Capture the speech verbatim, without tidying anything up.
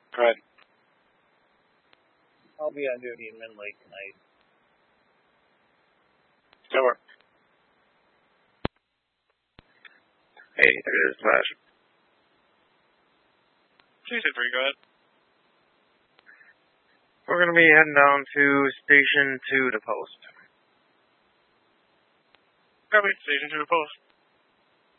Go ahead. I'll be on duty in Min Lake tonight. Over. Hey, there is Flash. two two three, go ahead. We're going to be heading down to Station two to post. Copy, Station two to post.